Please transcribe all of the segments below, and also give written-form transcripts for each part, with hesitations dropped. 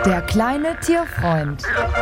Der kleine Tierfreund.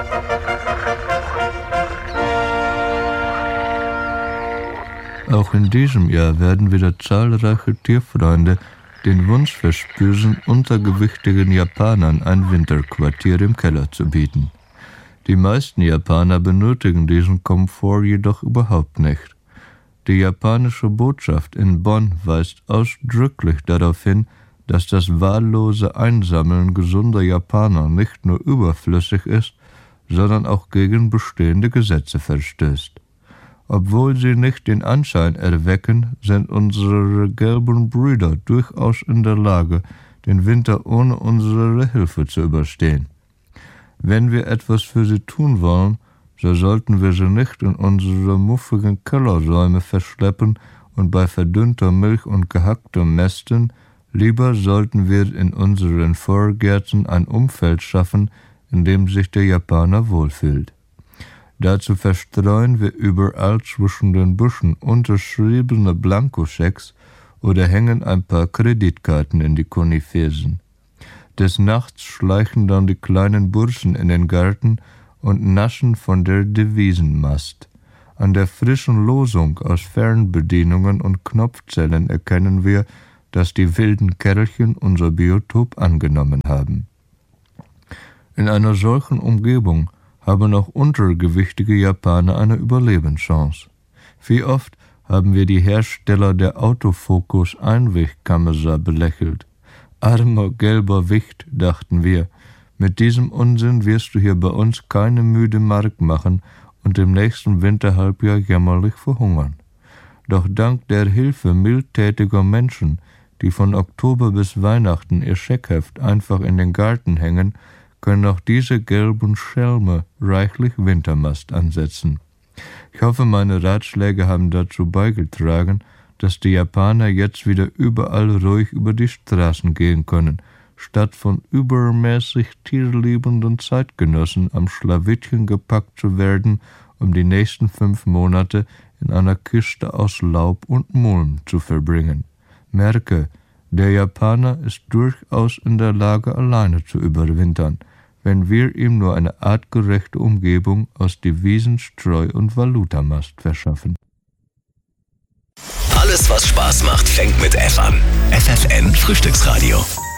Auch in diesem Jahr werden wieder zahlreiche Tierfreunde den Wunsch verspüren, untergewichtigen Japanern ein Winterquartier im Keller zu bieten. Die meisten Japaner benötigen diesen Komfort jedoch überhaupt nicht. Die japanische Botschaft in Bonn weist ausdrücklich darauf hin, dass das wahllose Einsammeln gesunder Japaner nicht nur überflüssig ist, sondern auch gegen bestehende Gesetze verstößt. Obwohl sie nicht den Anschein erwecken, sind unsere gelben Brüder durchaus in der Lage, den Winter ohne unsere Hilfe zu überstehen. Wenn wir etwas für sie tun wollen, so sollten wir sie nicht in unsere muffigen Kellerräume verschleppen und bei verdünnter Milch und gehacktem mästen. Lieber sollten wir in unseren Vorgärten ein Umfeld schaffen, in dem sich der Japaner wohlfühlt. Dazu verstreuen wir überall zwischen den Büschen unterschriebene Blankoschecks oder hängen ein paar Kreditkarten in die Koniferen. Des Nachts schleichen dann die kleinen Burschen in den Garten und naschen von der Devisenmast. An der frischen Losung aus Fernbedienungen und Knopfzellen erkennen wir, dass die wilden Kerlchen unser Biotop angenommen haben. In einer solchen Umgebung haben auch untergewichtige Japaner eine Überlebenschance. Wie oft haben wir die Hersteller der Autofokus-Einwegkamera belächelt. Armer gelber Wicht, dachten wir, mit diesem Unsinn wirst du hier bei uns keine müde Mark machen und im nächsten Winterhalbjahr jämmerlich verhungern. Doch dank der Hilfe mildtätiger Menschen, die von Oktober bis Weihnachten ihr Scheckheft einfach in den Garten hängen, können auch diese gelben Schelme reichlich Wintermast ansetzen. Ich hoffe, meine Ratschläge haben dazu beigetragen, dass die Japaner jetzt wieder überall ruhig über die Straßen gehen können, statt von übermäßig tierliebenden Zeitgenossen am Schlawittchen gepackt zu werden, um die nächsten 5 Monate in einer Kiste aus Laub und Mulm zu verbringen. Merke, der Japaner ist durchaus in der Lage, alleine zu überwintern, wenn wir ihm nur eine artgerechte Umgebung aus Devisen, Streu und Valutamast verschaffen. Alles, was Spaß macht, fängt mit F an. FFN Frühstücksradio.